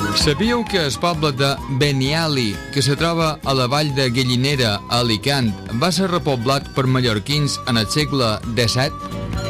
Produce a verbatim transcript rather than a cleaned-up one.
Sabíeu que el poble de Beniali, que se troba a la vall de Gallinera, a Alicant, va ser repoblat per mallorquins en el segle disset?